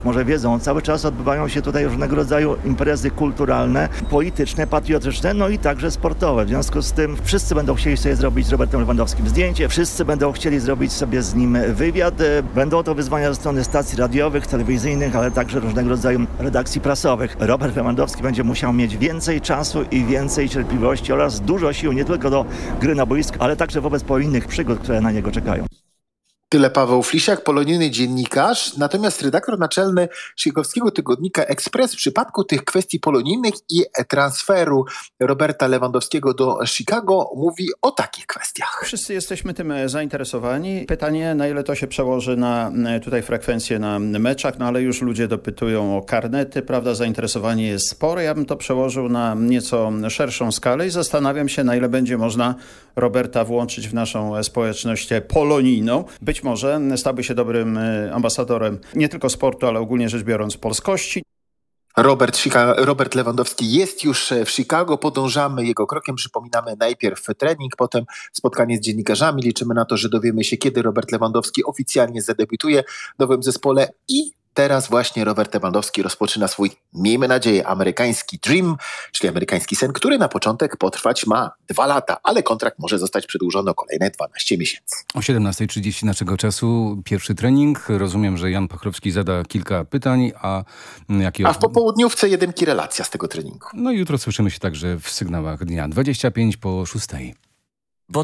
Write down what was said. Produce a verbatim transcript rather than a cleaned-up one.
Może wiedzą, cały czas odbywają się tutaj różnego rodzaju imprezy kulturalne, polityczne, patriotyczne, no i także sportowe. W związku z tym wszyscy będą chcieli sobie zrobić z Robertem Lewandowskim zdjęcie, wszyscy będą chcieli zrobić sobie z nim wywiad. Będą to wyzwania ze strony stacji radiowych, telewizyjnych, ale także różnego rodzaju redakcji prasowych. Robert Lewandowski będzie musiał mieć więcej czasu i więcej cierpliwości oraz dużo sił, nie tylko do gry na boisku, ale także wobec po innych przygód, które na niego czekają. Tyle Paweł Flisiak, polonijny dziennikarz, natomiast redaktor naczelny chicagowskiego tygodnika Express w przypadku tych kwestii polonijnych i transferu Roberta Lewandowskiego do Chicago mówi o takich kwestiach. Wszyscy jesteśmy tym zainteresowani. Pytanie, na ile to się przełoży na tutaj frekwencję na meczach, no ale już ludzie dopytują o karnety, prawda, zainteresowanie jest spore. Ja bym to przełożył na nieco szerszą skalę i zastanawiam się, na ile będzie można Roberta włączyć w naszą społeczność polonijną. Być może stałby się dobrym ambasadorem nie tylko sportu, ale ogólnie rzecz biorąc polskości. Robert, Robert Lewandowski jest już w Chicago, podążamy jego krokiem, przypominamy najpierw trening, potem spotkanie z dziennikarzami, liczymy na to, że dowiemy się, kiedy Robert Lewandowski oficjalnie zadebiutuje w nowym zespole i teraz właśnie Robert Lewandowski rozpoczyna swój, miejmy nadzieję, amerykański dream, czyli amerykański sen, który na początek potrwać ma dwa lata, ale kontrakt może zostać przedłużony o kolejne dwanaście miesięcy. O siedemnasta trzydzieści naszego czasu pierwszy trening. Rozumiem, że Jan Pachrowski zada kilka pytań, a jakie... A w popołudniówce jedynki relacja z tego treningu. No i jutro słyszymy się także w sygnałach dnia. dwadzieścia pięć po szóstej.